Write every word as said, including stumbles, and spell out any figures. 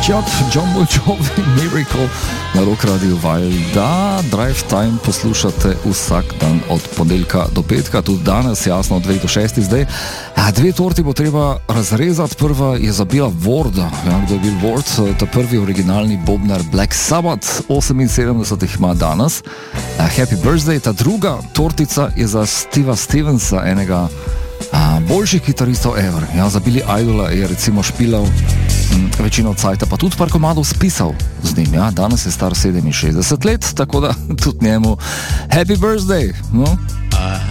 Job, John Bon Jovi, Miracle na Rock Radio Val, da Drive Time poslušate vsak dan od ponedeljka do petka, tudi danes, jasno, od dveh do šestih zdaj. A, dve torti bo treba razrezati, prva je zabila Ward, ja, kdo je bil Ward, ta prvi originalni bobnar Black Sabbath, oseminsedemdeset jih ima danes. A, Happy Birthday, ta druga tortica je za Steva Stevensa, enega a, boljših kitaristov ever. Ja, za Billy Idola je recimo špilal m, večino cajta, pa tudi par komadov spisal z njim. Ja. Danes je star sedeminšestdeset let, tako da tudi njemu Happy Birthday. No?